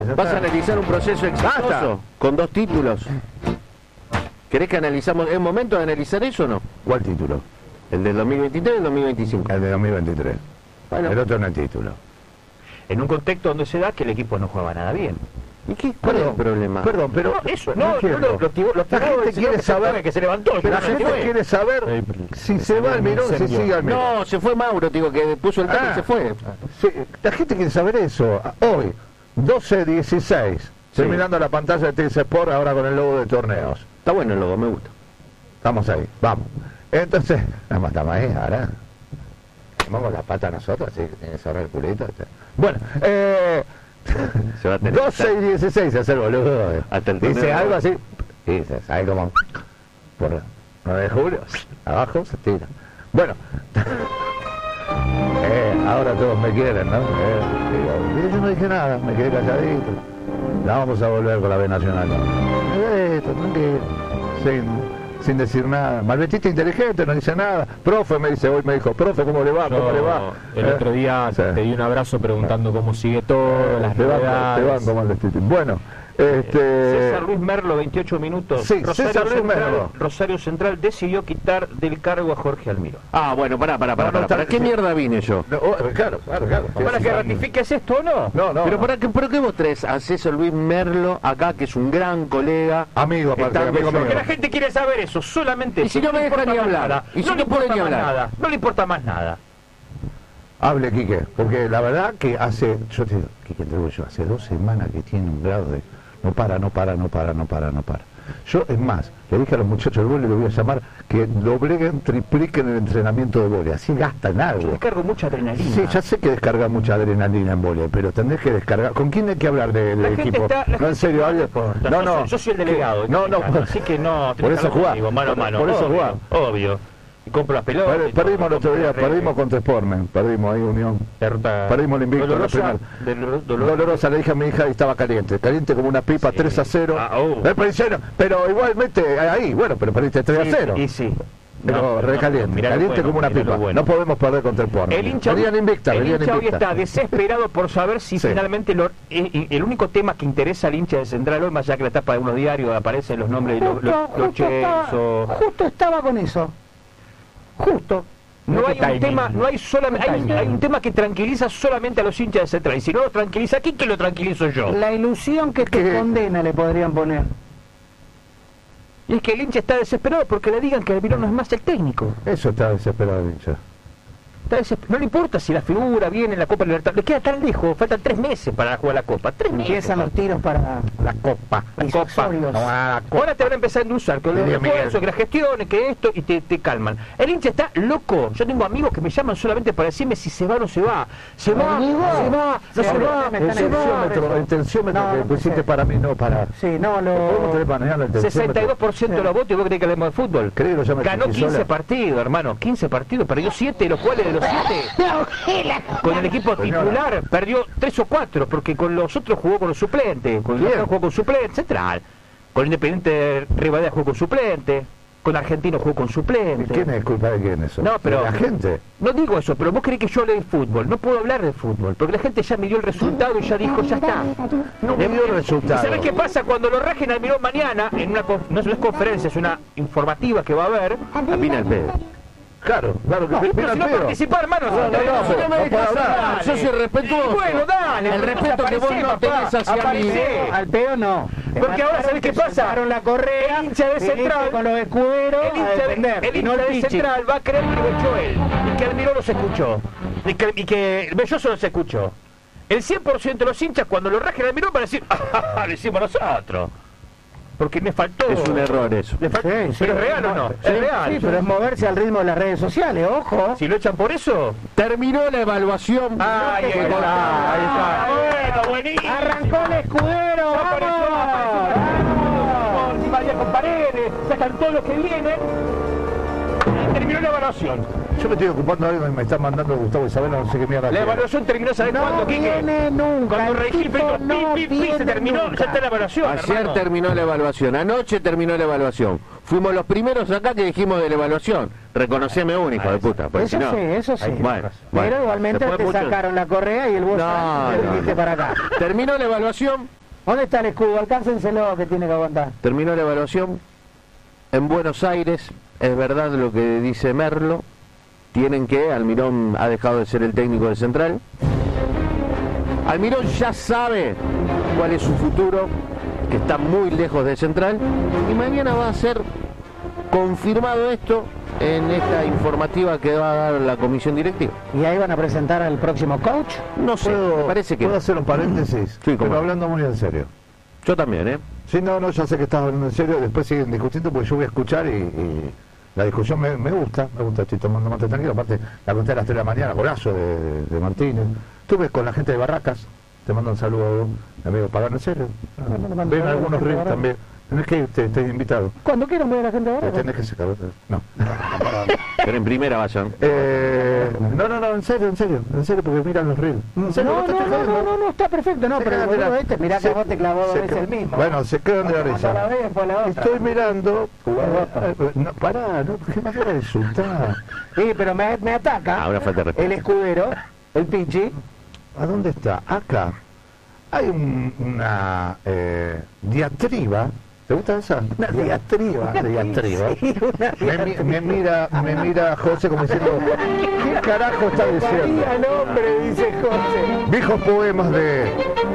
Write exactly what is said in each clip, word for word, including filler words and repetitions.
Vas a analizar un proceso exitoso Basta. con dos títulos. ¿Querés que analizamos? ¿Es momento de analizar eso o no? ¿Cuál título? ¿El del dos mil veintitrés y el dos mil veinticinco? El de dos mil veintitrés. Bueno. El otro no es título. En un contexto donde se da que el equipo no jugaba nada bien. ¿Y qué? ¿Cuál es el problema? Perdón, pero No, eso, no no, no, entiendo. lo- lo tiró- lo La tiró gente el señor quiere que se saber fue, que se levantó, pero pero la no se gente fue. quiere saber Eh, pero- si se va Almirón, si incendio. sigue Almirón. No, se fue Mauro, digo, que puso el tema Ah. y se fue. Sí, la gente quiere saber eso. Hoy, doce dieciséis, terminando la pantalla de T S Sport ahora con el logo de torneos. Está bueno el logo, me gusta. Estamos ahí, vamos. Entonces, la matamos ahí, ahora. Vamos la pata a nosotros, así que tiene que cerrar el culito. este. Bueno, eh, Se va a tener que doce y estar- dieciséis se hace el boludo. eh. Hasta el Dice torneo. algo así, dice, ¿sabe cómo? Por nueve de julio, abajo se tira. Bueno, eh, ahora todos me quieren, ¿no? Eh, digo, yo no dije nada, me quedé calladito. La vamos a volver con la B Nacional. Calladito, tranquilo, sin, sin decir nada. Malvetista inteligente, no dice nada. Profe, me dice, hoy me dijo, profe, ¿cómo le va? ¿Cómo Yo le va? el Eh, otro día sí. te di un abrazo preguntando cómo sigue todo, las te van, te novedades. van como el destino. Bueno, este... César Luis Merlo, veintiocho minutos. Sí, Rosario César Luis Central, Merlo. Rosario Central decidió quitar del cargo a Jorge Almirón. Ah, bueno, pará, pará, pará. No, no, pará. ¿Para está- qué sí. mierda vine yo? No, oh, claro, claro, claro. ¿Para Sí, que sí, ratifiques esto o no? No, no. Pero no. ¿para qué, ¿por qué vos traes a César Luis Merlo acá, que es un gran colega? Amigo, aparte, Estando amigo yo- mío. Porque la gente quiere saber eso, solamente Y si eso, no me le dejan importa ni más hablar, nada. y si no no le puedo importa ni más hablar. nada, no le importa más nada. Hable, Quique, porque la verdad que hace, yo te digo, Quique, te digo yo, hace dos semanas que tiene un grado de no para, no para, no para, no para, no para. Yo, es más, le dije a los muchachos del vóley, le voy a llamar que dobleguen, tripliquen el entrenamiento de vóley, así gastan Yo algo. descargo mucha adrenalina. Sí, ya sé que descarga mucha adrenalina en vóley, pero tendrés que descargar. ¿Con quién hay que hablar de- La del gente equipo? está- la no, en gente- serio, alguien. importa. No, Yo no. soy- Yo soy el delegado. No, no, mexicano, así que no. por eso jugá. jugás. Mano a mano. Por eso obvio, jugá. Obvio. Y compro las pelotas. Per- y todo, perdimos el otro compro día, las redes. perdimos contra Sportman, perdimos ahí Unión. Derrota Perdimos el invicto en la dolorosa, primera. del- dolor- Dolorosa, le dije a mi hija y estaba caliente, caliente como una pipa, Sí. tres a cero. Ah, oh. Eh, pero, hicieron- pero igualmente ahí, bueno, pero perdiste tres a cero. Y sí. Pero No, recaliente, no, mirá lo caliente bueno, como una mirá lo pipa. bueno. No podemos perder contra el Sportman. El hincha, venían invicta, el venían hincha hoy invicta. está desesperado por saber si Sí. finalmente lo- eh, eh, el único tema que interesa al hincha de Central hoy, más allá que la tapa de unos diarios aparecen los nombres de los, Justo, los, los justo, estaba, Chelso. justo estaba con eso. Justo. No ¿Qué hay un timing? tema, no hay solamente, ¿Qué hay, timing? hay un tema que tranquiliza solamente a los hinchas de Central. Y si no los tranquiliza aquí, ¿quién lo tranquilizo yo? La ilusión que te ¿Qué? condena le podrían poner. Y es que el hincha está desesperado porque le digan que Almirón no es más el técnico. Eso está desesperado el hincha. Está desesper- No le importa si la figura viene en la Copa Libertadores. Le queda tan lejos, faltan tres meses para jugar la Copa. Tres meses. Empiezan los tiros para La Copa. La los Copa. accesorios. Ahora te van a empezar a endulzar con los Diría Miguel. esfuerzos, que las gestiones, que esto, y te, te calman. El hincha está loco. Yo tengo amigos que me llaman solamente para decirme si se va o no se va. Se va, Amigo. se va, no Sí, se va, me El están se va. tensiómetro, el tensiómetro No, que no pusiste sé. para mí no para. Sí, no, ¿Podemos tener lo... para mañana el tensiómetro? sesenta y dos por ciento de los votos y vos creés que hablemos de fútbol. ¿Crees que lo llame Ganó Chiquisola? quince partidos, hermano. quince partidos, perdió siete, de los cuales de los siete con el equipo Señora. titular perdió tres o cuatro, porque con los otros jugó con los suplentes. Con el ¿Quién? Nacional jugó con suplente, Central. Con Independiente Rivadavia jugó con suplente. Con Argentino jugó con suplente. ¿Quién es culpa de quién eso? No, pero- ¿De la gente? No digo eso, pero vos querés que yo hable de fútbol. No puedo hablar de fútbol, porque la gente ya midió el resultado y ya dijo, ya está. No me dio el resultado. ¿Y sabés qué pasa cuando lo rajen al Almirón mañana? En una conf- no es una conferencia, es una informativa que va a haber. Opina el pedo. Claro, claro, que No, viene pero al si no pedo. participar, hermano. No, no, no, si pero me no dejas puedo hablar. hablar, Yo soy respetuoso. Y bueno, dale. El respeto que vos aparecé, no papá, tenés hacia mí. aparecé. Al pedo no. Porque ahora, ¿sabés qué pasa? Soltaron la correa, El hincha de viniste Central- con los escuderos El hincha, a de, defender, el y no hincha el de pichi. Central va a creer que lo echó él. Y que Almirón no se escuchó. Y que, y que Belloso no se escuchó. El cien por ciento de los hinchas, cuando lo rajen al Almirón, van a decir, ¡ah, lo hicimos nosotros! Porque me faltó. Es un error eso. Le faltó. Sí, sí, ¿Pero es real o no? Sí, es real. sí, pero es moverse al ritmo de las redes sociales, ojo. Si lo echan por eso. Terminó la evaluación. Ahí está, ahí está. Bueno, buenísimo. Arrancó el escudero, Apareció, vamos. apareció, encima había con paredes, sacan todos los que vienen. Y terminó la evaluación. Yo me estoy ocupando de algo y me está mandando Gustavo Isabel, no sé qué mierda. La quiere. evaluación terminó, ¿sabés No cuándo, Quique? viene nunca. Cuando el Regil tipo Prieto, no pi, pi, pi, se viene terminó, nunca. ya está la evaluación. Ayer hermano. terminó la evaluación, anoche terminó la evaluación. fuimos los primeros acá que dijimos de la evaluación. Reconoceme un hijo de puta. porque Eso si no- sí, eso sí. Bueno, Pero bueno. igualmente Después te muchos- sacaron la correa y el bolso No, y te no, viniste no. para acá. Terminó la evaluación. ¿Dónde está el escudo? Alcáncenselo que tiene que aguantar. Terminó la evaluación en Buenos Aires. Es verdad lo que dice Merlo. Tienen que, Almirón ha dejado de ser el técnico de Central. Almirón ya sabe cuál es su futuro, que está muy lejos de Central. Y mañana va a ser confirmado esto en esta informativa que va a dar la comisión directiva. Y ahí van a presentar al próximo coach. No sé, me parece que ¿Puedo no. hacer un paréntesis? Sí, cómo pero no. hablando muy en serio. Yo también, ¿eh? Sí, no, no, ya sé que estás hablando en serio, después siguen discutiendo porque yo voy a escuchar y, y la discusión me, me gusta, me gusta, estoy tomando mate tranquilo, aparte la conté a las tres de la mañana, golazo de, de, de Martínez. Estuve con la gente de Barracas, te mando un saludo, mi amigo Pagano, en serio. no, no, no, Ven no, algunos no, no, reels no. también. Tenés que irte, estoy invitado. Cuando quieran voy a la gente Te ahora. tenés que sacar. No. Pero en primera vayan. Eh, no, no, no, en serio, en serio, en serio, porque miran los reels. En serio, No, te no, estoy no, jodiendo. no, no, no, está perfecto, no, Se pero el quedan de boludo la- este, mirá que se- vos te clavó dos se veces quedan- el mismo. Bueno, se quedan de la Cuando risa. la vez fue la otra. Estoy mirando. eh, eh, no, pará, no, ¿qué más era de insultar? Sí, pero me, me ataca Ahora falta respeto. el escudero, el Pichi. ¿A dónde está? Acá. Hay un- una eh, diatriba. ¿Te gusta esa? Una diatriba. Diatriba. Sí, una Me, mi- me mira, me mira José como diciendo, ¿qué carajo está diciendo? María, nombre, dice José. Viejos poemas de...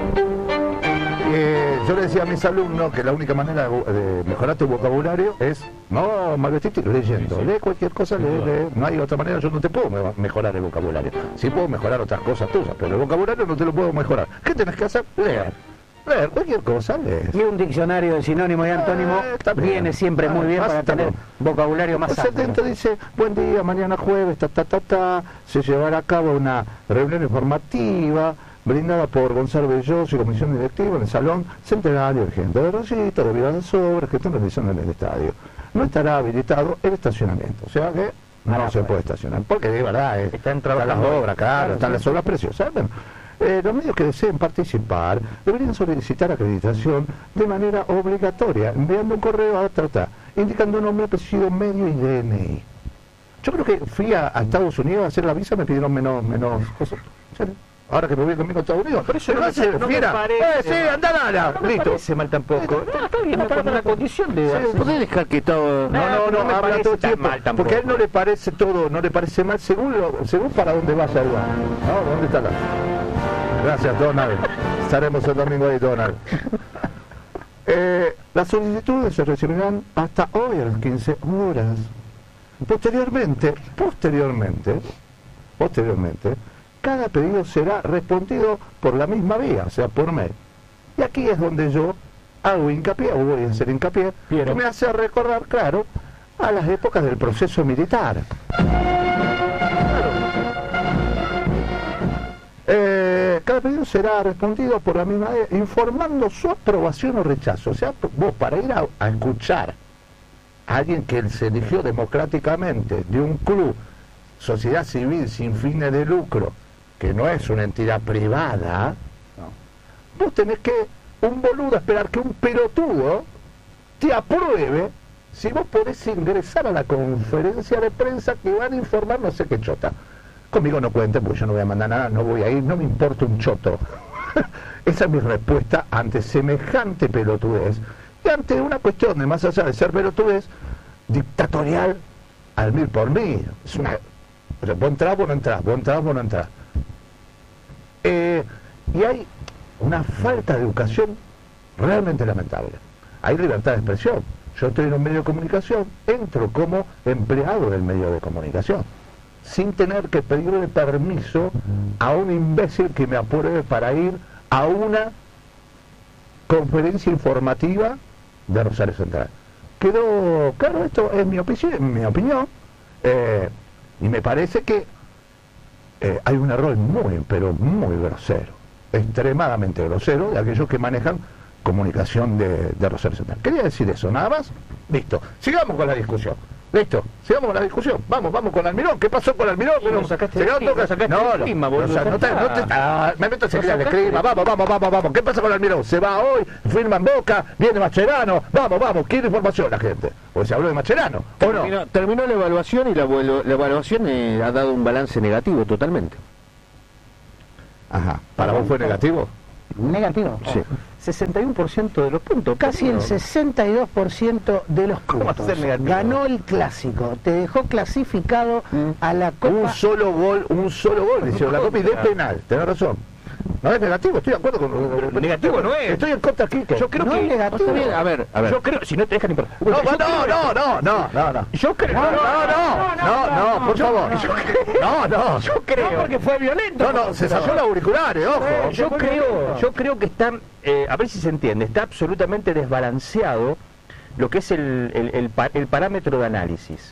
Eh, yo le decía a mis alumnos que la única manera de, de mejorar tu vocabulario es no mal vestirte leyendo. Lee cualquier cosa, lee, lee. No hay otra manera, yo no te puedo me- mejorar el vocabulario. Sí puedo mejorar otras cosas tuyas, pero el vocabulario no te lo puedo mejorar. ¿Qué tenés que hacer? Leer. Leer cualquier cosa, lees. Y un diccionario de sinónimo y antónimo Eh, está bien. viene siempre muy bien para Basta, tener no. vocabulario más Pues amplio. atento dice, buen día, mañana jueves, ta, ta, ta, ta, se llevará a cabo una reunión informativa brindada por Gonzalo Belloso y comisión directiva en el Salón Centenario de Gente de Rosito, debido a las obras que están realizando en el estadio. No estará habilitado el estacionamiento, o sea que no, no se puede. puede estacionar, porque de verdad es, Están están las trabajando. obras, claro, están las obras preciosas. Bueno, eh, los medios que deseen participar deberían solicitar acreditación de manera obligatoria, enviando un correo a tratar, indicando nombre, apellido, medio y D N I. Yo creo que fui a, a Estados Unidos a hacer la visa, me pidieron menos, menos cosas. ¿En serio? Ahora que me voy conmigo a Estados Unidos. Por eso no me me- hace, no me fiera. parece Eh, sí, mal. andá, nada, No me listo. parece mal tampoco. Está bien, No, con para, una para. condición de... Sí, ¿Podés dejar que todo... No, no, no, no me habla parece todo el tan tiempo, mal tampoco. porque a él no le parece todo, no le parece mal según lo, según para dónde vaya el lugar. ¿No? ¿Dónde está la? Gracias, Donald. Estaremos el domingo ahí, Donald. Eh, las solicitudes se recibirán hasta hoy a las quince horas. Posteriormente, posteriormente, posteriormente, cada pedido será respondido por la misma vía, o sea, por mail. Y aquí es donde yo hago hincapié, o voy a hacer hincapié, Piero. que me hace recordar, claro, a las épocas del proceso militar. Eh, cada pedido será respondido por la misma vía, informando su aprobación o rechazo. O sea, vos para ir a, a escuchar a alguien que se eligió democráticamente de un club, sociedad civil sin fines de lucro, que no es una entidad privada, vos tenés que, un boludo, esperar que un pelotudo te apruebe si vos podés ingresar a la conferencia de prensa que van a informar no sé qué chota. Conmigo no cuenten porque yo no voy a mandar nada, no voy a ir, no me importa un choto. Esa es mi respuesta ante semejante pelotudez y ante una cuestión de, más allá de ser pelotudez, dictatorial al mil por mil. Es una... O sea, vos entrás, vos no entrás, vos entrás, vos no entrás. Eh, y hay una falta de educación realmente lamentable. Hay libertad de expresión. Yo estoy en un medio de comunicación, entro como empleado del medio de comunicación, sin tener que pedirle permiso a un imbécil que me apruebe para ir a una conferencia informativa de Rosario Central. Quedó claro, esto es mi, opi- mi opinión, eh, y me parece que eh, hay un error muy, pero muy grosero, extremadamente grosero, de aquellos que manejan comunicación de, de Rosario Central. Quería decir eso, nada más. Listo. Sigamos con la discusión. Listo, sigamos con la discusión. Vamos, vamos con Almirón. ¿Qué pasó con Almirón? Y lo sacaste Se de quedó clima, toca- sacaste no, de no, clima, no, boludo, o sea, no te, ya no te- está. ah, me meto en Lo el sacaste clima. de- Vamos, vamos, vamos, vamos. ¿Qué pasa con Almirón? Se va hoy, firma en Boca, viene Mascherano. Vamos, vamos, quiere información la gente. Porque se habló de Mascherano, ¿o no? Terminó, terminó la evaluación y la, vuelo- la evaluación eh, ha dado un balance negativo totalmente. Ajá. ¿Para vos fue negativo? Negativo. Sí. sesenta y uno por ciento de los puntos. Casi el No. sesenta y dos por ciento de los ¿Cómo va a puntos. ser negativo? Ganó el clásico. Te dejó clasificado a la Un Copa. solo gol, un solo gol, le hicieron la Copa y de penal. Tenés razón. No es negativo, estoy de acuerdo con... con- Negativo no es. Estoy en contra aquí. Yo creo No que... es negativo. Bien, a ver, a ver. Yo creo... Si no te dejan ni... No, no, no, no, no, no, no. Yo creo... No, no, no, no, no, por favor. No, no. Yo creo... No, porque fue violento. No, no, se sacó los auriculares, ojo. Yo creo, yo creo que está, eh, a ver si se entiende, está absolutamente desbalanceado lo que es el, el, el pa- el parámetro de análisis.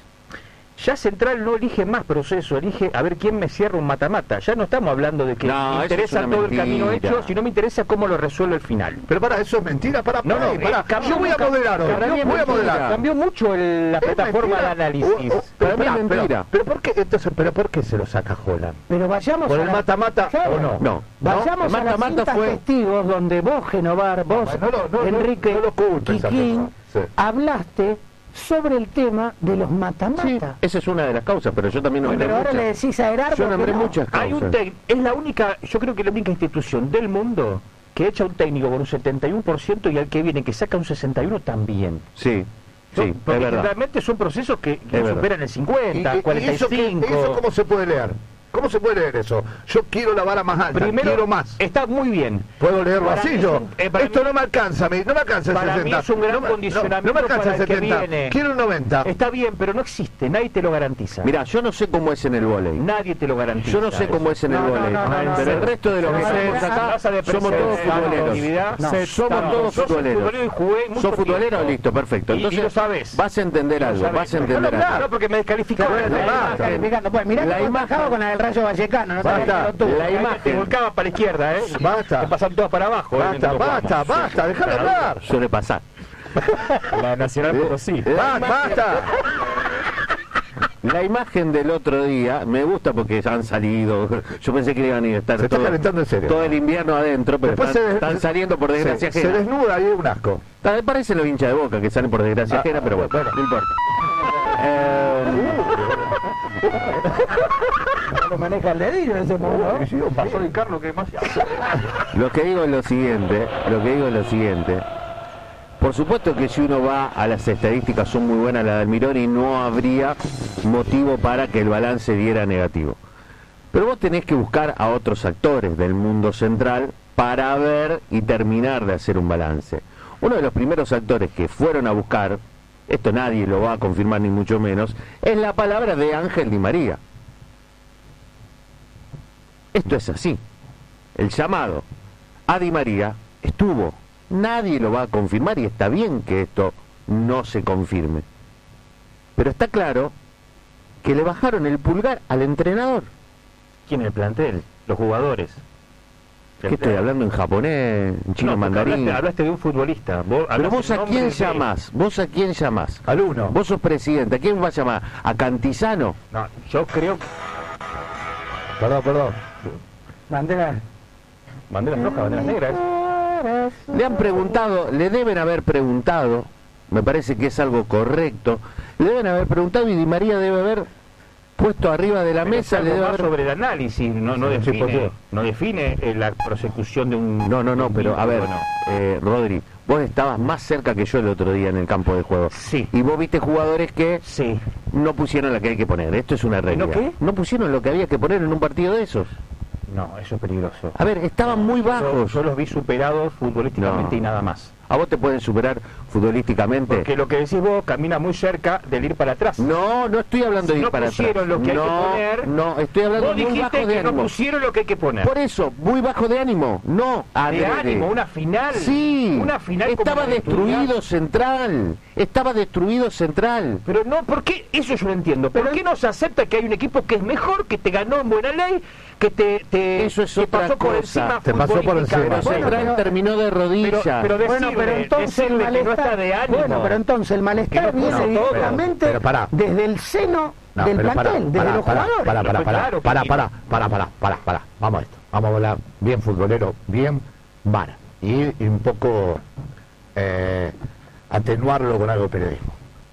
Ya Central no elige más proceso, elige a ver quién me cierra un mata-mata. Ya no estamos hablando de que No, me eso es interesa una todo el camino mentira. hecho, sino me interesa cómo lo resuelve el final. Pero para, eso es mentira, para, No, no, para, para. eh, cambió- Yo voy a moderar ahora, cambió voy a mucho- moderar. Cambió mucho el- la Es plataforma mentira. de análisis. O- o- pero, Para mí es pará, pero- mentira. pero ¿por qué, entonces, pero por qué se lo saca Holland? Pero vayamos ¿Por a el la- mata-mata Claro. o no? No. Vayamos No, a las mata-mata cintas fue- testigos donde vos, Genovar, vos, No, no, no, no, Enrique, no lo culpes a Quiquín, Genovar, sí. hablaste sobre el tema de los Sí, mata-mata. esa es una de las causas, pero yo también nombré Pero ahora le muchas. decís a Gerardo Yo que nombré no. muchas Hay un causas. tec- es la única, yo creo que la única institución del mundo que echa un técnico con un setenta y uno por ciento y al que viene que saca un sesenta y uno también. Sí, sí, es Porque verdad. realmente son procesos que, que Es verdad. superan el ¿Y, cincuenta, y- y cuarenta y eso, qué- cinco. eso cómo se puede leer? ¿Cómo se puede leer eso? Yo quiero la vara más alta, Primero, quiero más. está muy bien. Puedo leerlo para así mí es yo. un- eh, para Esto mí- no me alcanza, me- no me alcanza el para mí sesenta. es un gran no, me- condicionamiento no, no me alcanza para el el que setenta. viene. Quiero el noventa. Está bien, pero no existe, nadie te lo garantiza. Mira, yo no sé cómo es en el vóley. Nadie te lo garantiza. Yo no sé cómo es en el No, no, vóley. no, no, no, pero no. el resto de los que No, estamos no, acá Tasa de somos todos presencia, futboleros. actividad. No. Somos No, todos yo soy futboleros. futbolero y jugué mucho Sos futbolero, tiempo. listo, perfecto. Y- y Entonces lo sabes. vas a entender Lo algo, sabes. vas a entender no, algo. no, porque me descalificó. Bueno, La- basta. Calificando. Pues mirá La que vos imagen- trabajabas con la del Rayo Vallecano, no sabés Basta. que lo tuvo. La Ahí imagen. te volcaba para la izquierda, ¿eh? Basta. Te pasan todas para abajo. ¿eh? Basta, mientras basta, jugamos. basta, déjalo hablar. Suele pasar. La Nacional Potosí. Ba- Basta. La imagen del otro día me gusta porque han salido. Yo pensé que iban a ir a estar Se está todo, calentando en serio. todo el invierno adentro, pero Después están, se des- están saliendo por desgracia se, se ajena. desnuda y es un asco. Ah, Parecen los hinchas de Boca que salen por desgracia Ah, ajena, pero bueno, bueno. no importa. Eh, Lo maneja el dedillo en ese momento. Pasó de Carlos que demasiado. Lo que digo es lo siguiente, lo que digo es lo siguiente. Por supuesto que si uno va a las estadísticas son muy buenas las de Almirón y no habría motivo para que el balance diera negativo. Pero vos tenés que buscar a otros actores del mundo central para ver y terminar de hacer un balance. Uno de los primeros actores que fueron a buscar, esto nadie lo va a confirmar ni mucho menos, es la palabra de Ángel Di María. Esto es así. El llamado a Di María estuvo. Nadie lo va a confirmar y está bien que esto no se confirme. Pero está claro que le bajaron el pulgar al entrenador. ¿Quién es el plantel? Los jugadores. ¿Qué estoy hablando en japonés, en chino No, porque mandarín? Hablaste, hablaste de un futbolista. Vos Pero hablaste vos en a nombre quién de- llamás, vos a quién llamás. Al uno. Vos sos presidente, ¿a quién va a llamar? ¿A Cantizano? No, yo creo que... Perdón, perdón. Bandera. Banderas rojas, banderas negras. Le han preguntado, le deben haber preguntado, me parece que es algo correcto, le deben haber preguntado y Di María debe haber puesto arriba de la Pero mesa, es le algo debe más haber... sobre el análisis, no, no Sí, define, ¿por qué? no define eh, la prosecución de un... No, no, no, pero a ver, Bueno, eh, Rodri, vos estabas más cerca que yo el otro día en el campo de juego. Sí. Y vos viste jugadores que sí. no pusieron lo que hay que poner, esto es una realidad. qué? No pusieron lo que había que poner en un partido de esos. No, eso es peligroso. A ver, estaban muy Yo, bajos. yo los vi superados futbolísticamente No. y nada más. ¿A vos te pueden superar futbolísticamente? Porque lo que decís vos camina muy cerca del ir para atrás. No, no estoy hablando de ir No para pusieron atrás. lo que hay que no, poner. no, estoy hablando Vos muy dijiste bajo de que no ánimo. pusieron lo que hay que poner. Por eso, muy bajo de ánimo. No, de adrede. ánimo, una final. Sí, Una final como estaba la de destruido Estudiantes. Central. Estaba destruido Central. Pero no, ¿por qué? Eso yo no entiendo. ¿Por qué no se acepta que hay un equipo que es mejor, que te ganó en buena ley, que te, te, Eso es te otra pasó por cosa. encima Te pasó por futbolísticamente? encima. Pero Bueno, Central pero- terminó de rodillas. Pero, pero decime, Bueno, pero entonces el decirle que no malestar, está de ánimo. bueno, pero entonces el malestar Que no puso viene todo. directamente Pero- pero pará. desde el seno No, del pero plantel, pará, desde pará, los pará, jugadores. Pará, pará, pará, Claro, pará, Kiki. pará, pará, pará, pará, pará. Vamos a esto. Vamos a hablar bien futbolero, bien vara. Y, y un poco eh, atenuarlo con algo de periodismo.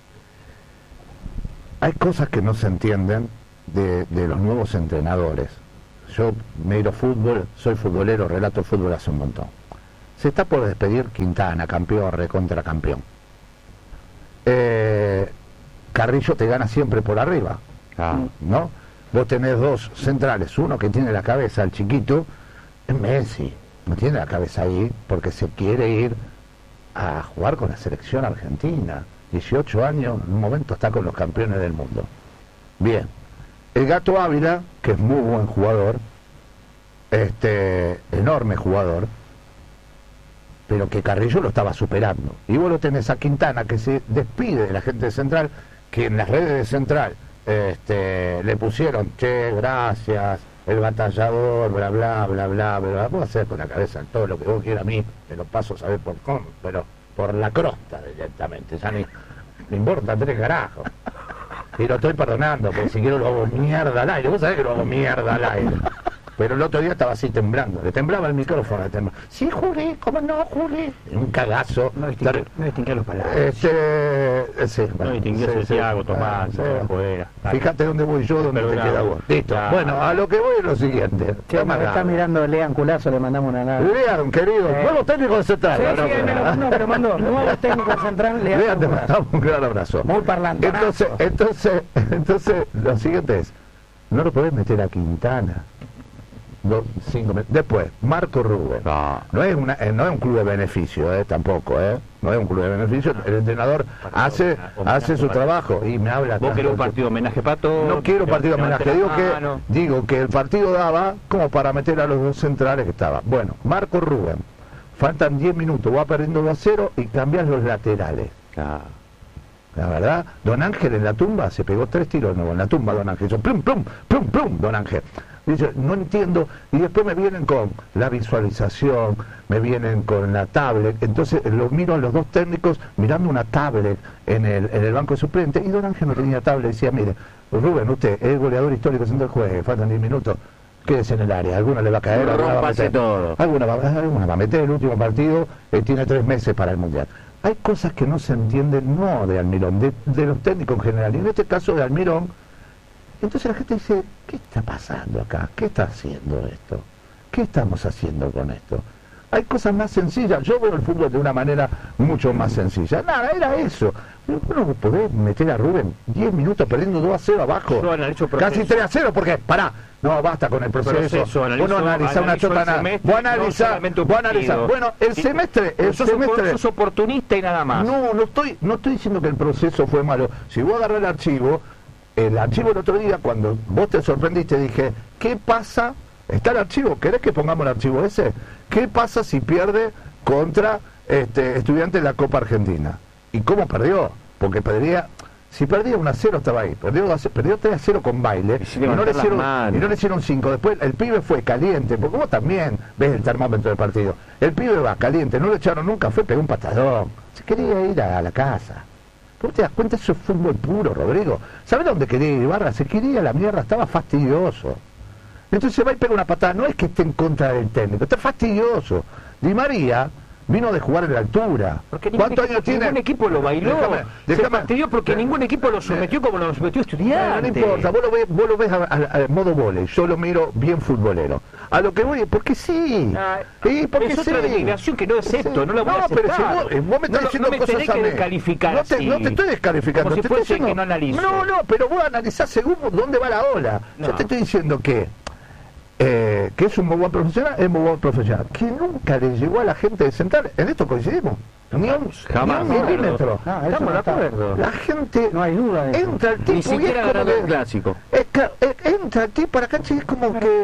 Hay cosas que no se entienden de, de los nuevos entrenadores. Yo miro fútbol, soy futbolero, relato el fútbol hace un montón. Se está por despedir Quintana, campeón, recontra campeón. Eh, Carrillo te gana siempre por arriba, ¿no? Vos tenés dos centrales, uno que tiene la cabeza, el chiquito, es Messi, no tiene la cabeza ahí porque se quiere ir a jugar con la selección argentina. dieciocho años, en un momento está con los campeones del mundo. Bien, el Gato Ávila, que es muy buen jugador, este enorme jugador, pero que Carrillo lo estaba superando. Y vos lo tenés a Quintana, que se despide de la gente de Central, que en las redes de Central este, le pusieron, che, gracias, el batallador, bla, bla, bla, bla, bla. Vos hacer con la cabeza todo lo que vos quieras a mí, te lo paso a saber por cómo, pero por la crosta directamente, ya ni me importa tres carajos. Y lo estoy perdonando, porque si quiero lo hago mierda al aire. Vos sabés que lo hago mierda al aire. Pero el otro día estaba así temblando, le temblaba el micrófono, le temblaba. Sí, Juli, ¿cómo no, Juli? Un cagazo. No distinguía, no distinguía los palabras. Este, eh, sí, No bueno, distinguió sí, Santiago, sí, Tomás, sí. todo afuera. Fíjate dónde voy yo, dónde te Perdonado. queda vos. Listo. Ya. Bueno, a lo que voy es lo siguiente. Che, Está me está amarrado. mirando Lean Culazo, le mandamos una nada. Lean, querido, Eh. nuevo técnico de Central. Sí, No, sí, no, me lo- no, pero mandó nuevo técnico central, Lean Lean, te Culazo. mandamos un gran abrazo. Muy parlante. Entonces, entonces, entonces, lo siguiente es, no lo podés meter a Quintana. No, cinco me- Después, Marco Rubén. No. No es una, eh, no es un club de beneficio, eh, tampoco, eh. No es un club de beneficio. El entrenador hace, hace su trabajo y me habla. Vos tanto querés un que- partido homenaje para todos. No quiero partido de homenaje, digo que, mano. digo que el partido daba como para meter a los dos centrales que estaban. Bueno, Marco Rubén, faltan diez minutos, va perdiendo dos a cero y cambias los laterales. Ah. La verdad, Don Ángel en la tumba se pegó tres tiros de nuevo en la tumba, Don Ángel. Hizo plum, plum, plum, plum, Don Ángel. Dice, no entiendo. Y después me vienen con la visualización, me vienen con la tablet. Entonces lo miro a los dos técnicos mirando una tablet en el, en el banco de suplentes. Y Don Ángel no tenía tablet. Decía, mire, Rubén, usted es goleador histórico central del juegue, faltan diez minutos. Quédese en el área, alguna le va a caer, No alguna va a rompase meter. todo. Alguna va, alguna va a meter el último partido, eh, tiene tres meses para el Mundial. Hay cosas que no se entienden, no de Almirón, de, de los técnicos en general. Y en este caso de Almirón, entonces la gente dice, ¿qué está pasando acá? ¿Qué está haciendo esto? ¿Qué estamos haciendo con esto? Hay cosas más sencillas. Yo veo el fútbol de una manera mucho más sencilla. Nada, era eso. No podés meter a Rubén diez minutos perdiendo dos a cero abajo. Yo analizo proceso. Casi tres a cero, porque, pará, no, basta con el proceso. Proceso, analizo- vos no analizás una analizo chota el nada. semestre, Vos analizás, no solamente un vos analizás. partido. Bueno, el Sí. semestre, el sos, semestre... sos oportunista y nada más. No, no estoy, no estoy diciendo que el proceso fue malo. Si vos agarrás el archivo, el archivo el otro día, cuando vos te sorprendiste, dije, ¿qué pasa? Está el archivo, ¿querés que pongamos el archivo ese? ¿Qué pasa si pierde contra este, Estudiantes de la Copa Argentina? ¿Y cómo perdió? Porque perdía, si perdía uno a cero estaba ahí, perdió, dos a cero, perdió tres a cero con Baile, Y y, sin no le levantar las hicieron, manos. y no le hicieron cinco. Después el pibe fue caliente, porque vos también ves el termómetro del partido. El pibe va caliente, no lo echaron nunca, fue, pegó un patadón. Se quería ir a la casa. ¿Vos te das cuenta? Eso es fútbol puro, Rodrigo. ¿Sabés dónde quería ir, Ibarra? Se quería ir a la mierda, estaba fastidioso. Entonces se va y pega una patada. No es que esté en contra del técnico, está fastidioso. Di María vino de jugar en la altura. Porque ningún ¿Cuántos equipo, años tiene? ningún equipo lo bailó. Déjame, Se déjame. fastidió porque Eh, ningún equipo lo sometió como lo sometió No, no Estudiantes. importa, vos lo ves, vos lo ves a, a- a modo vóley, yo lo miro bien futbolero. A lo que voy, porque sí. Ah, Sí, porque es otra sí. denigración que no acepto, Sí. no la voy a pero si aceptar. vos, eh, vos me estás No lo- diciendo no me cosas tenés a que mí. descalificar no te, así. no te estoy descalificando. Como si te estoy fuese diciendo- que no analizo. No, no, pero vos analizás según dónde va la ola. Yo No. te estoy diciendo que eh, que es un muy buen profesional, es muy buen profesional. Que nunca le llegó a la gente de Central, en esto coincidimos. Ni un, Jamás. ni un milímetro. No, eso Estamos no de está. acuerdo. La gente No hay duda de eso. entra el tipo Ni y siquiera es como ganando el que- clásico. es ca- eh, entra el tipo a la cancha y es como que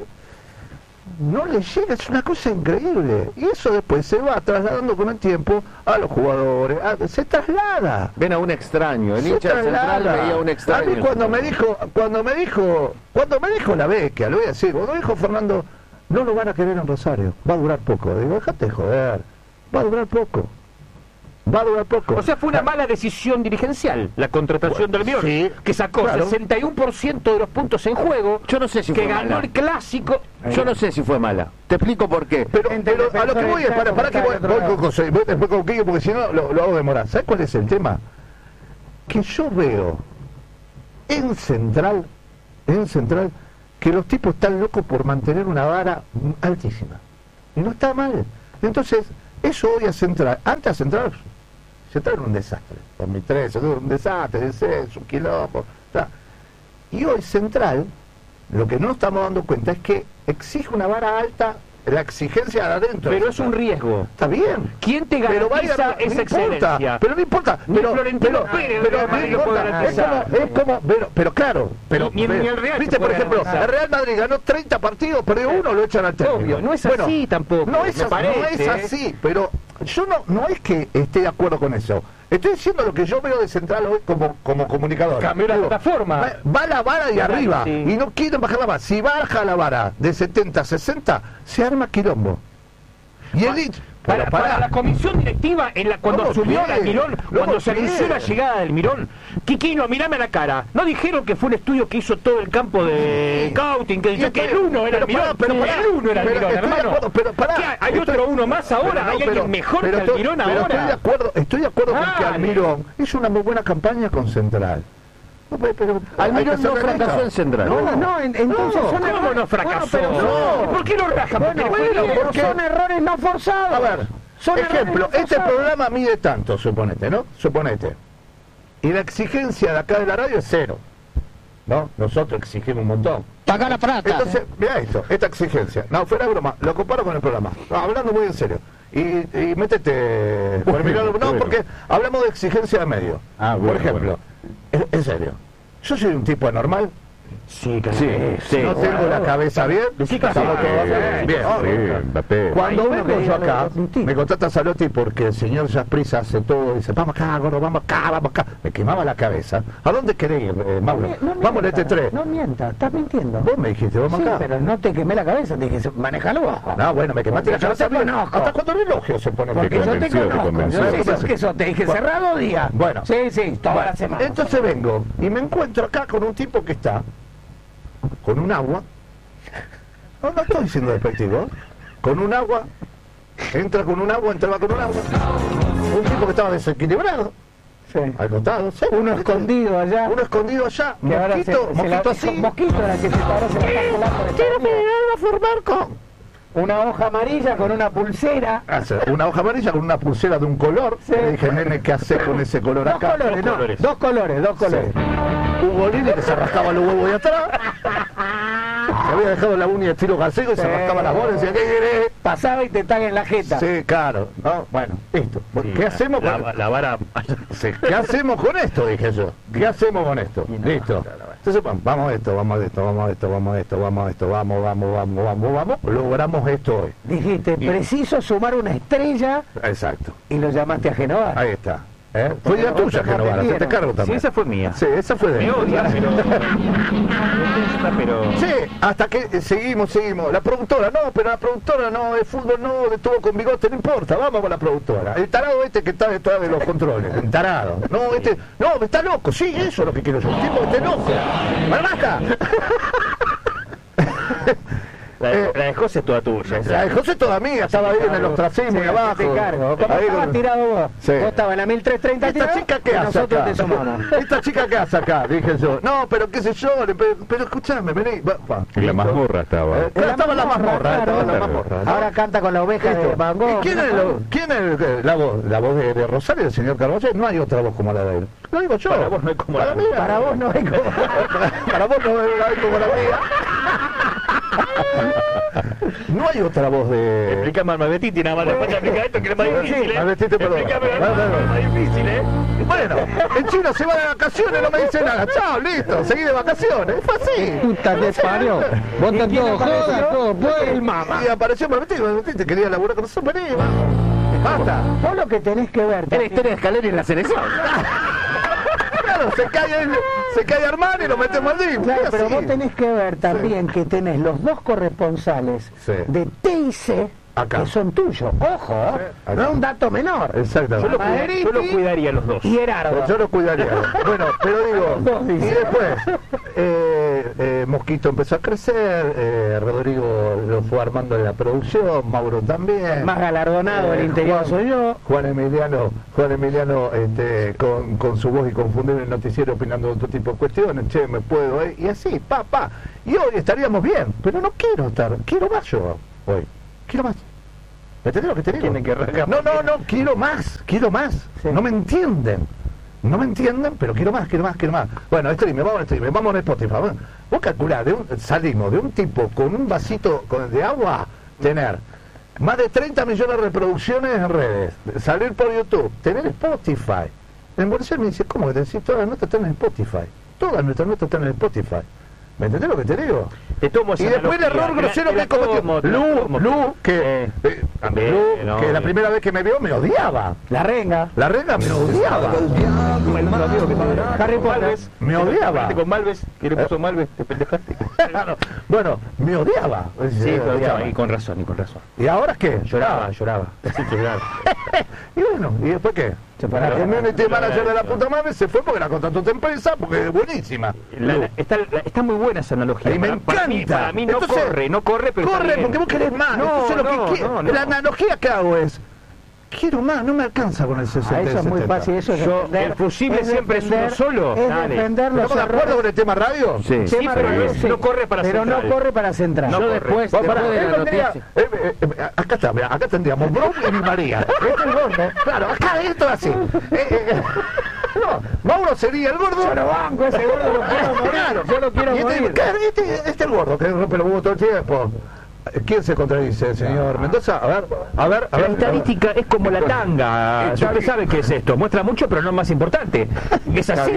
no le llega, es una cosa increíble. Y eso después se va trasladando con el tiempo a los jugadores, a- se traslada. Ven a un extraño. El Se hincha central traslada. veía a un A extraño. mí cuando me dijo, cuando me dijo, cuando me dijo la Vecchia, lo voy a decir, cuando dijo Fernando, no lo van a querer en Rosario, va a durar poco. Digo, déjate de joder, va a durar poco. Va a durar poco. O sea, fue una mala decisión dirigencial la contratación del Almirón, sí, que sacó claro. sesenta y uno por ciento de los puntos en juego. Yo no sé si que fue ganó mala. el clásico. Yo no sé si fue mala. Te explico por qué. Pero, Entre pero a lo que defensores voy es, para, para que está voy, del otro voy lado. con José, voy después con Quique, porque si no lo, lo hago demorar. ¿Sabes cuál es el tema? Que yo veo en Central, en Central, que los tipos están locos por mantener una vara altísima. Y no está mal. Entonces, eso hoy a Central, antes a Central, Central era un desastre. dos mil trece, era un desastre, descenso, un quilombo. ta. Y hoy Central, lo que no estamos dando cuenta es que exige una vara alta, la exigencia de adentro. Pero es un riesgo. Está bien. ¿Quién te Pero garantiza vaya, esa no importa, excelencia? pero no importa, Ni pero, Florentino pero, Pérez pero, de no Madrid lo puede importa, es garantizar. como, es como, pero, pero claro, pero, Ni- ni pero, el Real te viste, por puede ejemplo, garantizar. el Real Madrid ganó treinta partidos, perdió uno, lo echan al técnico. Obvio, no es Bueno, así tampoco, No es, me as- parece, no es ¿eh? así, pero yo no, no es que esté de acuerdo con eso. Estoy diciendo lo que yo veo de Central hoy como, como comunicador. Cambió la Digo, plataforma. Va, va la vara de arriba Sí. y no quieren bajar la vara. Si baja la vara de setenta a sesenta, se arma quilombo. Y el hincha- Para, pero pará. para la comisión directiva, en la, cuando ¿Cómo asumió qué? el Almirón, ¿Cómo cuando se qué? anunció la llegada del Mirón, Quiquino, mirame a la cara. ¿No dijeron que fue un estudio que hizo todo el campo de scouting, que decía Y que estoy- el uno era el pero pará, Mirón? pero pará, el uno era el pero Mirón, estoy de hermano. acuerdo, pero pará, ¿Qué hay? ¿Hay estoy- otro uno más ahora? Pero no, ¿Hay pero- alguien mejor pero que estoy- Almirón pero ahora? Estoy de acuerdo, estoy de acuerdo con que Dale. Almirón hizo una muy buena campaña con Central. No, pero, pero hay Almirón que ser no fracasó realista. en Central. No, no, no, en- entonces No, son ¿Cómo errores. no fracasó? Bueno, pero No. ¿Y ¿Por qué lo raja? Bueno, Porque bueno, le fue pero bien. son errores no forzados. A ver, Son ejemplo, errores no este forzados. programa mide tanto, suponete, ¿no? Suponete. Y la exigencia de acá de la radio es cero. ¿No? Nosotros exigimos un montón. Paga la plata. Entonces, mira esto, esta exigencia. No, fuera de broma, lo comparo con el programa. No, hablando muy en serio. Y, y métete. por mirar- no, bueno. porque hablamos de exigencia de medio. Ah, bueno, por ejemplo, en, en serio. Yo soy un tipo anormal. Sí, que Sí, sí. No tengo la cabeza bien. Sí, que Estamos sí. todos Bien. bien. Sí, Mbappé. Cuando Ahí vengo me yo veía acá, un tipo. me contrata Salotti porque el señor Jasprisa hace todo, dice, vamos acá, gordo, vamos acá, vamos acá. Me quemaba la cabeza. ¿A dónde querés ir, eh, Mauro? No vamos al mienta, E T tres. No mientas, estás mintiendo. Vos me dijiste, vamos Sí, acá. pero no te quemé la cabeza, te dije, manejalo vos. No, bueno, me quemaste la Porque yo cabeza. te conozco. ¿Hasta cuándo el elogio se pone? Porque Te yo te convenció, te conozco. convenció. Yo sé que eso te dije Bueno. cerrado día. Bueno. Sí, sí, toda la semana. Entonces vengo y me encuentro acá con un tipo que está con un agua. No, no estoy siendo despectivo. Con un agua. Entra con un agua, entraba con un agua. Un tipo que estaba desequilibrado. Sí. Al costado. sí, Uno ¿viste? escondido allá. Uno escondido allá. que ahora se, Mosquito, se mosquito la, así. Mosquito era que se, ahora se la está colando de Quiero esta manera. a formar con. Una hoja amarilla con una pulsera. Hace Una hoja amarilla con una pulsera de un color. Sí. Le dije, nene, ¿qué haces con ese color Dos acá? colores, no, colores. dos colores, dos colores. Un bolín que se rascaba los huevos de atrás. Se había dejado la uña de estilo gallego y se Sí. rascaba las bolas y decía, ¿qué querés? Pasaba y te taga en la jeta. Sí, claro. ¿no? Bueno, listo. ¿Qué hacemos con La, la vara. Sí, ¿qué hacemos con esto? Dije yo. ¿Qué hacemos con esto? Listo. Entonces, vamos, vamos a esto, vamos a esto, vamos a esto, vamos a esto, vamos a esto, vamos, vamos, vamos, vamos, vamos. Logramos esto hoy. Dijiste, preciso sumar una estrella Exacto. y lo llamaste a Genoa. Ahí está. ¿Eh? Fue idea tuya, Genovara, se te cargo Sí, también. esa fue mía. Sí, esa fue de Me él. odia, pero. pero. Sí, hasta que eh, seguimos, seguimos. La productora, no, pero la productora no, el fútbol no, estuvo con bigote, no importa, vamos con la productora. El tarado este que está detrás de los controles, el tarado. No, este, no, está loco, sí, eso es lo que quiero yo, un tipo que esté loco. ¡Bueno, basta! La de, la de José es toda tuya. La de José toda mía, estaba ahí en el ostracismo y abajo. Te cargo. Como Ahí estabas con- tirado vos. Sí. Vos estabas en la mil trescientos treinta ¿Esta tirado, chica qué y hace nosotros acá? te sumamos. ¿Esta chica qué hace acá? Dije yo. No, pero qué sé yo, le- pero, pero escuchame, vení. va, va. En la Listo. mazmorra estaba. Eh, claro, estaba en la mazmorra, estaba en la mazmorra. ¿no? Ahora canta con la oveja de Listo. Van Gogh. ¿Y quién es, lo- quién es eh, la voz? La voz de, de Rosario, del señor Carballo. No hay otra voz como la de él. Lo digo yo. Para vos no hay como la Para mía. mí, Para vos no hay como... Para vos no hay como la mía. No hay otra voz de... Explícame al Malvetiti, nada más le falta explicar esto que es más difícil, ¿eh? Malvetiti, perdón. Explícame al No, no, no. Malvetiti, es más difícil, ¿eh? Bueno, el chino se va de vacaciones, no me dice nada. Chao, listo, seguí de vacaciones. Fue así. Puta te parió. Vos te todo joda, todo, pues el mamá. Y apareció Malvetiti, Malvetiti quería laburar con nosotros. Vení, vamos. Basta. Vos lo que tenés que ver... Era historia de Escalera en la selección. Claro, se cae, el, se cae Armani y lo metemos al D I M. Claro, Fue pero así. vos tenés que ver también que tenés los dos corresponsales Sí. de T I C acá. que son tuyos. Ojo, Sí, no es un dato menor. Yo Exactamente. lo, cuida- yo lo cuidaría a los dos. Y Gerardo. Yo lo cuidaría. Bueno, pero digo, y después, eh, eh, Mosquito empezó a crecer, eh, Rodrigo lo fue armando en la producción, Mauro también. Más galardonado del Eh, interior Juan- soy yo. Juan Emiliano, Juan Emiliano este, con, con su voz y confundir el noticiero opinando de otro tipo de cuestiones, che, me puedo, eh, y así, pa, pa. Y hoy estaríamos bien, pero no quiero estar, quiero más yo hoy, quiero más. ¿Me entendés lo que te digo? Tiene que arrancar. No, no, no, quiero más, quiero más. Sí. No me entienden. No me entienden, pero quiero más, quiero más, quiero más. Bueno, stream, vamos al stream, vamos a Spotify. Vamos. Vos calculá, de un- salimos de un tipo con un vasito con- de agua, tener más de treinta millones de reproducciones en redes, salir por YouTube, tener Spotify. En Buenos Aires me dice, ¿cómo que te decís? Todas las notas están en Spotify. Todas nuestras notas están en Spotify. ¿Me entendés lo que te digo? Te tomo Y esa después el analogía, error te la- grosero te que la cometió tomo, te la Lu, tomo. Lu, que, Eh, eh, bien, Lu, no, que la bien. primera vez que me vio me odiaba. La renga. La reina me odiaba. El otro amigo que te- Harry con Potter. Malves, Me que te odiaba. peleaste con Malves, que le puso Malves, te pendejaste. Claro. Bueno, me odiaba. Sí, Eh, te odiaba, odiaba. y con razón, y con razón. ¿Y ahora qué? Lloraba, lloraba. Sí, lloraba. Y bueno, ¿y después qué? Se pararon. El community manager de la puta madre se fue porque la contrató otra empresa porque es buenísima. La- Lu. la- está, la- está muy buena esa analogía. Y me Para- para mí- encanta. Para mí, no Entonces, corre, no corre, pero está Corre, bien. porque vos querés más. No, Entonces lo no, que quiero- no, no. La analogía que hago es, quiero más, no me alcanza con el sesenta. A eso es muy fácil, eso es Yo- defender- el fusible es siempre es uno defender- solo. Es Dale. defender los ¿Estamos de acuerdo errores. con el tema radio? Sí. Sí, Tema pero radio, no- sí. no corre para Pero central. no corre para central. No Yo corre. después, Vos, pará, después de él la vendría- noticia. eh, eh, eh, acá está, mirá, acá tendríamos Bron y mi María. Este es el gordo. Claro, acá esto es así. Eh, eh, eh. No, Mauro sería el gordo. Yo lo banco, ese gordo lo quiero morir. Claro. Yo lo quiero Y este, morir. claro, este, este es el gordo que rompe los huevos todo el tiempo. ¿Quién se contradice, señor Mendoza? A ver, a ver, a La ver. estadística es como la tanga. Usted sabe qué es esto. Muestra mucho, pero no es más importante. Es así.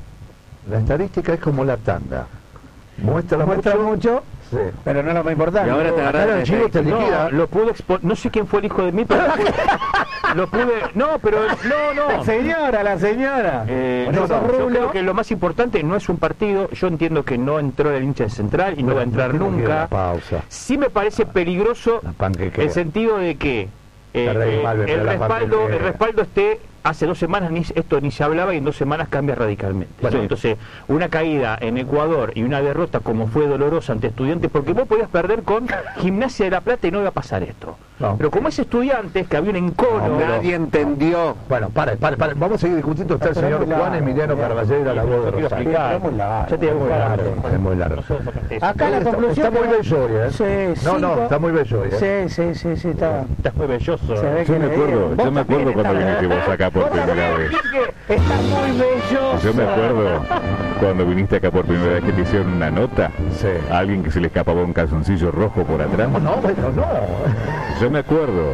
La estadística es como la tanga. Muestra, Muestra mucho. mucho, Sí. pero no lo más importante. Y ahora te agarraron Claro, el chivo te liquida. No, lo pude expo- no sé quién fue el hijo de mí, pero lo pude, lo pude- no, pero no, La no. señora, la señora. Eh, Con no, esos no, yo rulos. creo que lo más importante no es un partido. Yo entiendo que no entró el hincha de Central y no va a entrar Quiero nunca. una pausa. Sí me parece peligroso La panquequera. el sentido de que eh, Te reís eh, mal, pero el la respaldo panquequera. el respaldo esté hace dos semanas ni, esto ni se hablaba y en dos semanas cambia radicalmente. Bueno. Entonces, una caída en Ecuador y una derrota como fue dolorosa ante Estudiantes, porque vos podías perder con Gimnasia de La Plata y no iba a pasar esto. No. Pero como es Estudiantes, que había un encono, No, pero- Nadie entendió. Bueno, pare, pare, pare. Vamos a seguir discutiendo. Está el Pero señor es muy Juan largo, Emiliano muy largo. Carballera, la voz de Quiero Rosario. explicar. Pero es muy largo, Ya te digo, muy muy largo. largo. Es muy largo. Acá la Está- conclusión. está muy que- bello hoy, ¿eh? Sí, No, no, cinco- está muy bello hoy, ¿eh? Sí, sí, sí, sí, está. Estás muy belloso. Se ve Yo que me le acuerdo, digo. yo Vos me acuerdo también cuando estás- viniste vos acá por Vos primera también, vez. Quique, está muy bello. Yo me acuerdo cuando viniste acá por primera vez que te hicieron una nota Sí. a alguien que se le escapaba un calzoncillo rojo por atrás. No, no, bueno, no. Yo me acuerdo,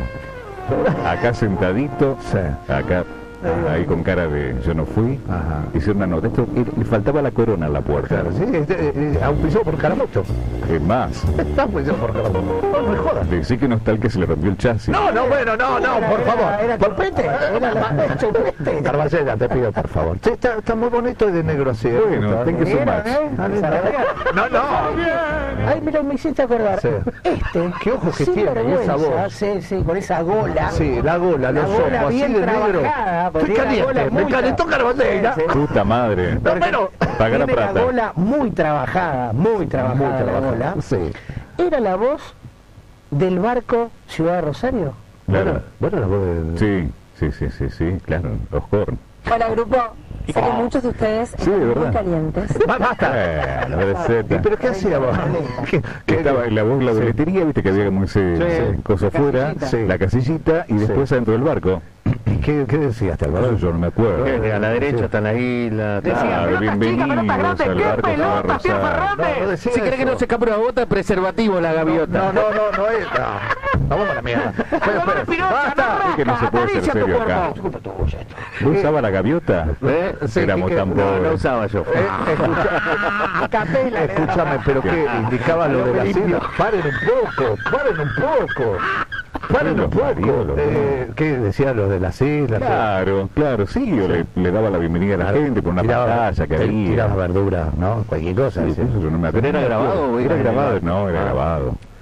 acá sentadito, Sí. acá, ahí con cara de yo no fui, Ajá. hicieron una nota. Esto, y le faltaba la corona a la puerta. Claro, sí, este, eh, auspiciado por Caramucho. Es más, Está auspiciado por Caramucho. No, no me jodas. decí que no está el que se le rompió el chasis. No, no, bueno, no, no, por Era- favor. Era Por- chupete. Era la chupete. Carballera, te pido, por favor. Sí, está, está muy bonito y de negro así. ¿eh? Bueno, Está- ten que Era, sumar. ¿eh? No, no. Ay, mira, me hiciste acordar. Sí. Este, Qué ojos que sin tiene, y esa vergüenza, voz. Sí, sí, con esa gola. Sí, la gola, La los gola ojos, así bien de negro. trabajada, porque Estoy tiene la gola caliente, me muy calentó tra- Carballera. Sí, sí. Puta madre. No, pero... Paga la Tiene la plata. gola muy trabajada, muy trabajada, Muy la trabajada, gola. sí. Era la voz del barco Ciudad de Rosario. Claro. Bueno, la voz de... Sí, sí, sí, sí, sí, claro. Oscorn. Hola grupo, sé que muchos de ustedes Sí, de están muy verdad. calientes. Ba- Basta. Eh, la receta. ¿Pero qué hacía vos? ¿Qué- Que qué- estaba en la voz la Sí. boletería, viste que había como ese, Sí. ese coso afuera, casillita. la casillita y después adentro del barco. ¿Y qué, qué decías, Eso Álvaro? yo no me acuerdo. Eh, A la derecha está la isla. Decía, Claro, pelota chica, bienvenidos pelota grande, al ¿qué barco pelota, Ciudad Pierre Rosario. Fernández? No decía Si cree que eso. no se escapa una gota, preservativo la gaviota. No, no, no, no es. No. Vamos a la mierda. Espera, espera. Basta. Es que no se puede ser serio acá. ¿Vos usabas la gaviota? ¿Eh? Sí, Éramos Quique, tan No, no pobres. usaba yo. Eh, escucha- A capela. Escúchame, pero ¿qué indicaba lo de la isla? Paren un poco, paren un poco. Paren un poco. Eh, ¿Qué decía lo de las islas? Claro, claro, sí, yo le, le daba la bienvenida a la gente con una Tiraba- pantalla que te- Tiraba había. verdura, ¿no? Cualquier cosa. Sí, ¿sí? eso yo no me ¿Pero era acuerdo. grabado o Era era grabado, grabado? no, era Ah. grabado.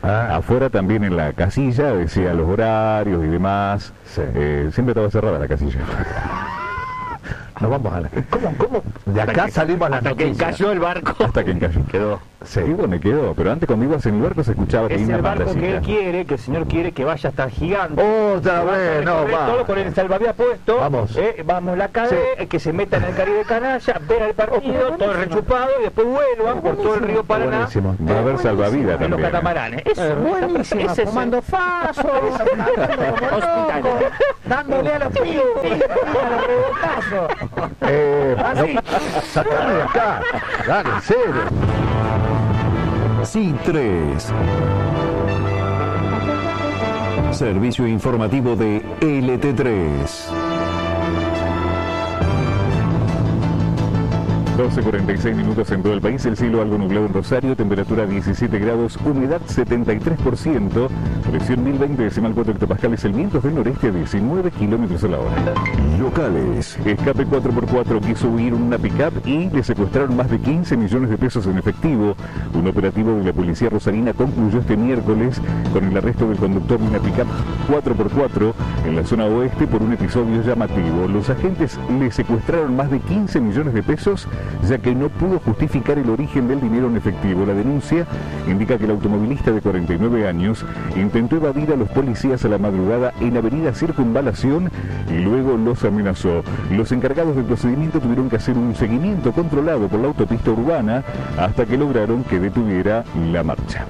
Ah. Afuera también en la casilla decía los horarios y demás. Sí. Eh, siempre estaba cerrada la casilla. Nos vamos a la... ¿Cómo, cómo? De acá salimos a la Hasta que noticia. cayó el barco. Hasta que encalló. Quedó. Sí. Y bueno, quedó. Pero antes cuando ibas en el barco se escuchaba que Es hay una el barco que él partecita. quiere, que el señor quiere que vaya hasta el gigante. Otra Que vaya a vez, no, recorrer va. todo con el salvavidas puesto. Vamos. Eh, vamos la cadena, que se meta en el Caribe Canalla, ver el partido, todo rechupado y después vuelvan por todo el río Paraná. Buenísimo. Va a haber salvavidas En los también. catamaranes. Eso, Eh, buenísima, ese es fumando faso, Hospital. dándole a los pibes, a los rebotazos. Eh, Así. no, sacame de acá. Dale, en serio. C tres. Servicio informativo de L T tres. doce cuarenta y seis minutos en todo el país, el cielo algo nublado en Rosario, temperatura diecisiete grados, humedad setenta y tres por ciento, presión mil veinte decimal cuatro hectopascales, el viento es del noreste a diecinueve kilómetros a la hora. Locales. Escape cuatro por cuatro quiso huir una pick-up y le secuestraron más de quince millones de pesos en efectivo. Un operativo de la policía rosarina concluyó este miércoles con el arresto del conductor de una pick-up cuatro por cuatro en la zona oeste por un episodio llamativo. Los agentes le secuestraron más de quince millones de pesos ya que no pudo justificar el origen del dinero en efectivo. La denuncia indica que el automovilista de cuarenta y nueve años intentó evadir a los policías a la madrugada en Avenida Circunvalación y luego los amenazó. Los encargados del procedimiento tuvieron que hacer un seguimiento controlado por la autopista urbana hasta que lograron que detuviera la marcha.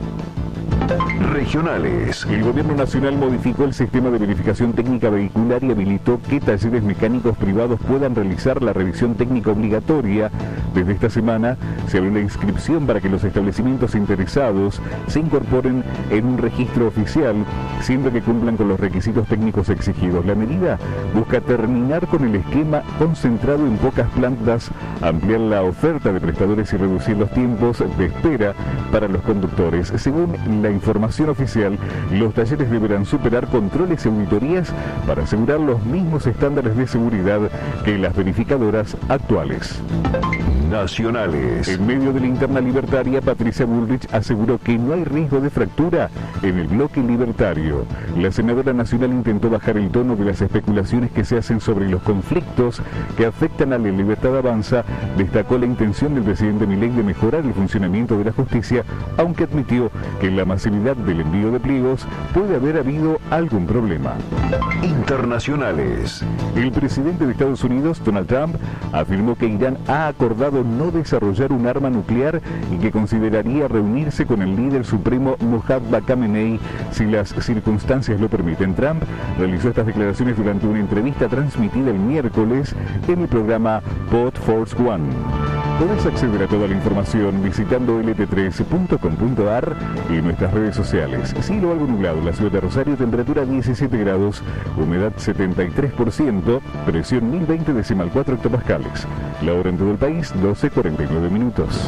Regionales. El gobierno nacional modificó el sistema de verificación técnica vehicular y habilitó que talleres mecánicos privados puedan realizar la revisión técnica obligatoria. Desde esta semana se abrió la inscripción para que los establecimientos interesados se incorporen en un registro oficial, siempre que cumplan con los requisitos técnicos exigidos. La medida busca terminar con el esquema concentrado en pocas plantas, ampliar la oferta de prestadores y reducir los tiempos de espera para los conductores. Según la información oficial, los talleres deberán superar controles y auditorías para asegurar los mismos estándares de seguridad que las verificadoras actuales. Nacionales. En medio de la interna libertaria, Patricia Bullrich aseguró que no hay riesgo de fractura en el bloque libertario. La senadora nacional intentó bajar el tono de las especulaciones que se hacen sobre los conflictos que afectan a la Libertad Avanza. Destacó la intención del presidente Milei de mejorar el funcionamiento de la justicia, aunque admitió que en la masividad del envío de pliegos puede haber habido algún problema. Internacionales. El presidente de Estados Unidos, Donald Trump, afirmó que Irán ha acordado no desarrollar un arma nuclear y que consideraría reunirse con el líder supremo Mohammad Khamenei si las circunstancias lo permiten. Trump realizó estas declaraciones durante una entrevista transmitida el miércoles en el programa Pod Force One. Podés acceder a toda la información visitando L T tres punto com punto a r y nuestras redes sociales. Cielo algo nublado en la ciudad de Rosario, temperatura diecisiete grados, humedad setenta y tres por ciento, presión mil veinte decimal cuatro hectopascales. La hora en todo el país, doce cuarenta y nueve minutos.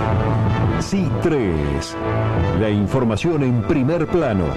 C tres. La información en primer plano.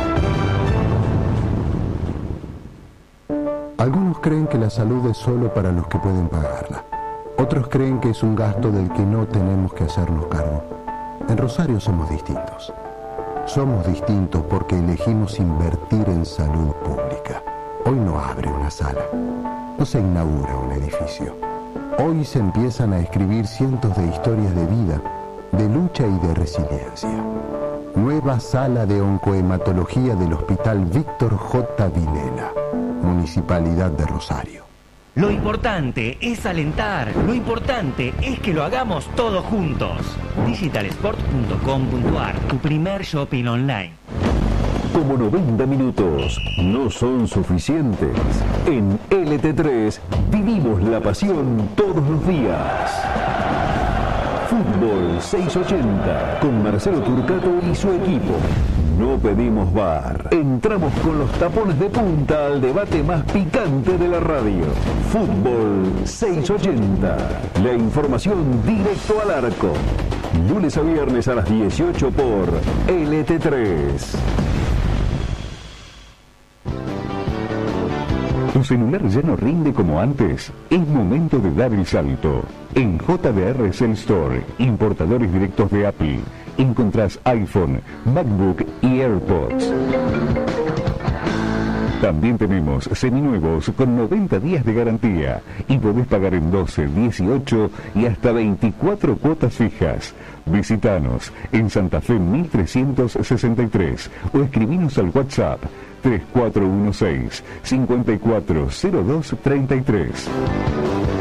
Algunos creen que la salud es solo para los que pueden pagarla. Otros creen que es un gasto del que no tenemos que hacernos cargo. En Rosario somos distintos. Somos distintos porque elegimos invertir en salud pública. Hoy no abre una sala, no se inaugura un edificio. Hoy se empiezan a escribir cientos de historias de vida, de lucha y de resiliencia. Nueva sala de oncohematología del Hospital Víctor J. Vilela, Municipalidad de Rosario. Lo importante es alentar, lo importante es que lo hagamos todos juntos. digital sport punto com punto a r, tu primer shopping online. Como noventa minutos no son suficientes, en L T tres vivimos la pasión todos los días. Fútbol seiscientos ochenta con Marcelo Turcato y su equipo. No pedimos bar. Entramos con los tapones de punta al debate más picante de la radio. Fútbol seiscientos ochenta. La información directo al arco. Lunes a viernes a las dieciocho por L T tres. ¿Tu celular ya no rinde como antes? Es momento de dar el salto. En J D R Cell Store, importadores directos de Apple, encontrás iPhone, MacBook y AirPods. También tenemos seminuevos con noventa días de garantía y podés pagar en doce, dieciocho y hasta veinticuatro cuotas fijas. Visítanos en Santa Fe mil trescientos sesenta y tres o escribinos al WhatsApp tres cuatro uno seis, cinco cuatro cero dos tres tres.